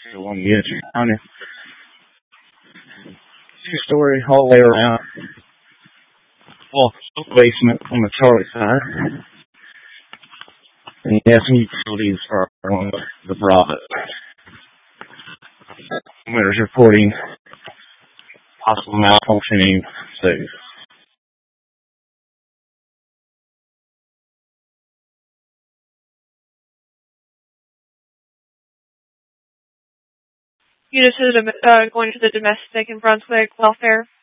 Along the edge of the county. Two-story hallway around. Well, basement on the Charlie side. And you have some utilities are on the Bravo. Winners reporting possible malfunctioning safe. Units going to the domestic in Brunswick welfare.